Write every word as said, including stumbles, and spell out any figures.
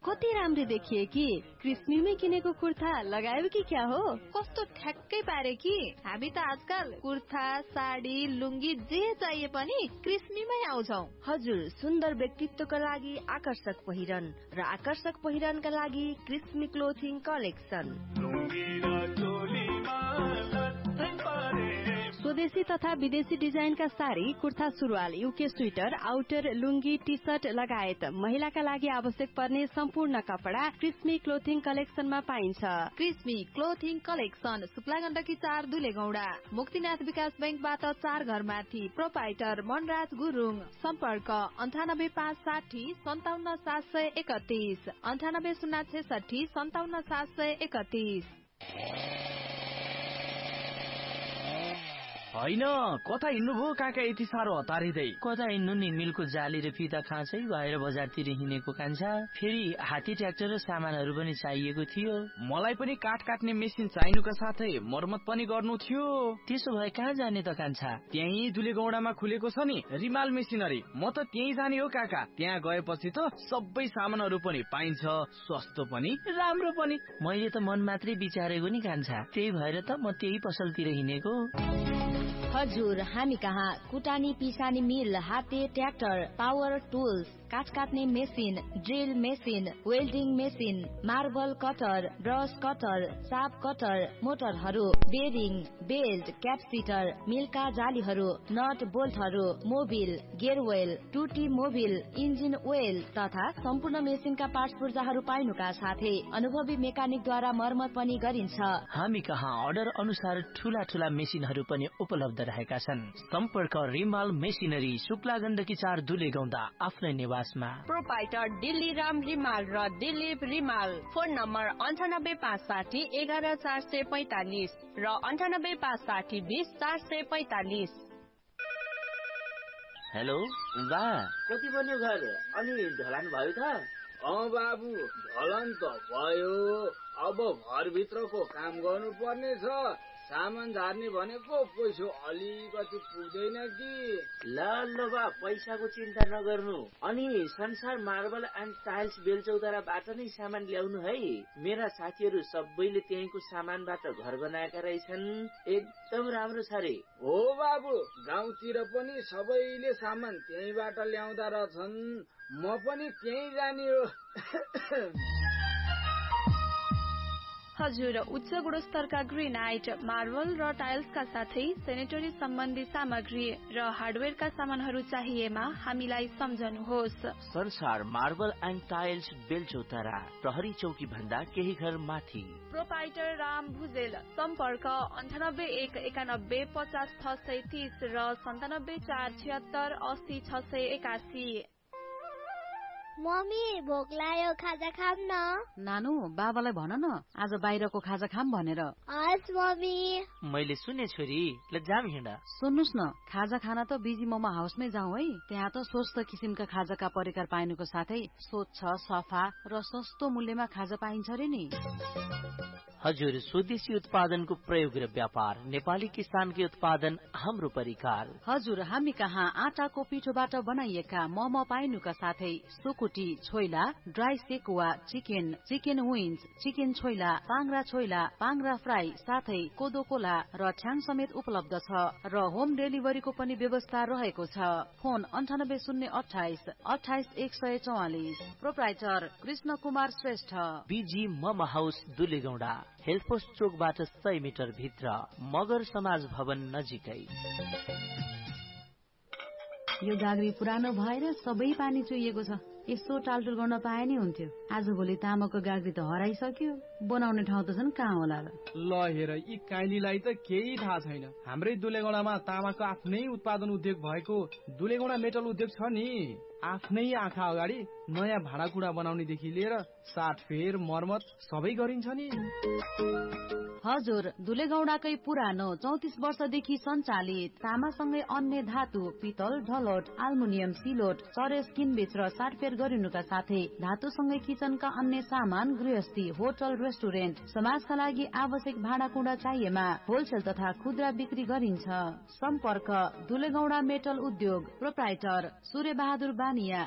कति राम्रो देखिए कि क्रिस्मीमै किनेको कुर्ता लगायो कि क्या हो? कस्तो ठ्याक्कै पारे कि हामी त आजकल कुर्ता साडी लुङ्गी जे चाहिए पनि क्रिस्मीमै आउँछौ। हजुर, सुन्दर व्यक्तित्वका लागि आकर्षक पहिरन र आकर्षक पहिरनका लागि क्रिस्मी क्लोथिङ कलेक्सन। स्वदेशी तथा विदेशी डिजाइनका साडी, कुर्ता सुरुवाल, युके स्वेटर, आउटर, लुङ्गी, टी सर्ट लगायत महिलाका लागि आवश्यक पर्ने सम्पूर्ण कपडा क्रिस्मी क्लोथिङ कलेक्सनमा पाइन्छ। क्रिस्मी क्लोथिङ कलेक्सन शुक्ला गण्डकी चार दुलेगौडा, मुक्तिनाथ विकास बैंकबाट चार घर माथि। प्रोपाइटर मनराज गुरुङ। सम्पर्क अन्ठानब्बे पाँच साठी सन्ताउन्न सात सय एकतिस, अन्ठानब्बे शून्य छेसठी सन्ताउन्न सात सय एकतिस। होइन, कता हिँड्नुभयो काका यति साह्रो हतारिँदै? कता हिँड्नु नि, मिलको जाली र फिता खाँचै भएर बजारतिर हिँडेको कान्छा। फेरि हात्ती ट्र्याक्टर र सामानहरू पनि चाहिएको थियो। मलाई पनि काठ काट्ने मेसिन चाहिनुका साथै मर्मत पनि गर्नु थियो। त्यसो भए कहाँ जाने त कान्छा? त्यही दुलेगौडामा खुलेको छ नि रिमाल मेसिनरी, म त त्यही जाने हो काका। त्यहाँ गएपछि त सबै सामानहरू पनि पाइन्छ, सस्तो पनि राम्रो पनि। मैले त मन मात्रै विचारेको नि कान्छा, त्यही भएर त म त्यही पसलतिर हिँडेको। हजुर, हामी कहाँ कुटानी पिसानी मिल, हाते ट्र्याक्टर, पावर टुल्स, काठ काट्ने machine, drill machine, welding machine, marble cutter, brush cutter, shop cutter, मोटरहरू, bearing, belt, क्यापसिटर, मिलका जालीहरू, not बोल्टहरू, Mobil, गेयरवेल, टुटी मोबिल, इन्जिन ओइल तथा सम्पूर्ण मेसिनका पार्ट्स पूर्जाहरू पाइनुका साथै अनुभवी मेकानिकद्वारा मर्मत पनि गरिन्छ। हामी कहाँ अर्डर अनुसार ठूला ठूला मेसिनहरू पनि उपलब्ध रहेका छन्। सम्पर्क रिमाल मेसिनरी, शुक्ला गण्डकी चार दुलेगौडा, आफ्नै निवासमा। प्रोपाइटर दिल्ली राम रिमाल र दिलीप रिमाल। फोन नम्बर अन्ठानब्बे पाँच साठी एघार चार सय पैतालिस र अन्ठानब्बे पाँच साठी बीस चार सय पैतालिस। हेलो बा, कति बन्यो घर? अनि ढलान भयो त? अँ बाबु, ढलान त भयो। अब घरभित्रको काम गर्नु पर्ने छ। सामान झार्ने भनेको पैसा अलिकति पुग्दैन कि। ल ल बा, पैसाको चिन्ता नगर्नु। अनि संसार मार्बल एन्ड टाइल्स बेलचौताराबाट नै सामान ल्याउनु है। मेरा साथीहरू सबैले त्यहीँको सामानबाट घर बनाएका रहेछन्, एकदम राम्रो छ रे। हो बाबु, गाउँतिर पनि सबैले सामान त्यहीँबाट ल्याउँदा रहेछन्। म पनि त्यहीँ जाने हो। हजुर, उच्च गुणस्तरका ग्रेनाइट, मार्बल र टाइल्सका साथै सेनेटरी सम्बन्धी सामग्री र हार्डवेयरका सामानहरू चाहिएमा हामीलाई सम्झनुहोस्। संसार मार्बल एन्ड टाइल्स बेलचौतारा, प्रहरी चौकी भन्दा केही घर माथि। प्रोपाइटर राम भुजेल। सम्पर्क अन्ठानब्बे एक एकानब्बे पचास छ सय तीस र सन्तानब्बे चार छिहत्तर अस्सी छ सय एकासी। मम्मी, भोक लाग्यो, खाजा खाम न। नानु, बाबालाई भन न आज बाहिरको खाजा खाम भनेर। हस् मम्मी। मैले सुने छोरी, ल जाम हिँड। सुन्नुस् न, खाजा खाना त बिजी मोमो हाउसमै जाउँ है। त्यहाँ त स्वस्थ किसिमका खाजाका परिकार पाइनुको साथै स्वच्छ, सफा र सस्तो मूल्यमा खाजा पाइन्छ रे नि। हजुर, स्वदेशी उत्पादनको प्रयोग र व्यापार, नेपाली किसानकै उत्पादन, हाम्रो परिकार। हजुर, हामी कहाँ आटाको पिठोबाट बनाइएका मोमो पाइनुका साथै सुकुटी, choila, dry sekuwa, chicken, chicken wings, chicken choila, पाङ्रा choila, पाङ्रा fry साथै कोदो कोला र छ्याङ समेत उपलब्ध छ र होम डेलिभरीको पनि व्यवस्था रहेको छ। फोन अन्ठानब्बे शून्य अठाइस अठाइस एक सय चौवालिस। Proprietor Krishna Kumar Shrestha. Busy momo house दुलेगौडा, हेल्पोस्ट चोकबाट सय मिटर भित्र, मगर समाज भवन नजिकै। यो गाग्री पुरानो भएर सबै पानी चुहिएको छ। यसो टालटुल गर्न पाए नि हुन्थ्यो। आज भोलि तामाको गाग्री त हराइसक्यो, बनाउने ठाउँ त छन् कहाँ होला र। ल हेर, यी काइलीलाई त केही थाहा छैन। हाम्रै दुलेगौडामा तामाको आफ्नै उत्पादन उद्योग भएको दुलेगौडा मेटल उद्योग छ नि। आफ्नै आँखा अगाडि नयाँ भाँडाकुँडा बनाउनेदेखि लिएर साटफेर मर्मत सबै गरिन्छ नि। हजुर, दुलेगौडाकै पुरानो चौतिस वर्षदेखि सञ्चालित तामासँगै अन्य धातु, पितल, ढलोट, आल्मुनियम, सिलोट, चरेस किनबेच र साटफेर गरिनुका साथै धातुसँगै किचनका अन्य सामान, गृहस्थी, होटल, रेस्टुरेन्ट, समाजका लागि आवश्यक भाँडाकुँडा चाहिएमा होलसेल तथा खुद्रा बिक्री गरिन्छ। सम्पर्क दुलेगौडा मेटल उद्योग, प्रोप्राइटर सूर्य बहादुर बानिया,